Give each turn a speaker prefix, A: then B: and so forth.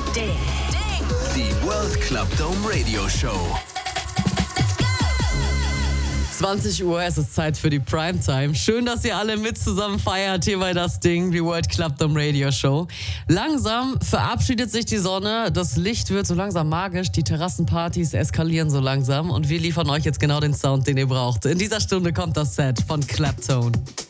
A: Ding. Die World Club Dome Radio Show.
B: 20 Uhr, es ist Zeit für die Primetime. Schön, dass ihr alle mit zusammen feiert hier bei das Ding, die World Club Dome Radio Show. Langsam verabschiedet sich die Sonne, das Licht wird so langsam magisch, die Terrassenpartys eskalieren so langsam und wir liefern euch jetzt genau den Sound, den ihr braucht. In dieser Stunde kommt das Set von Claptone.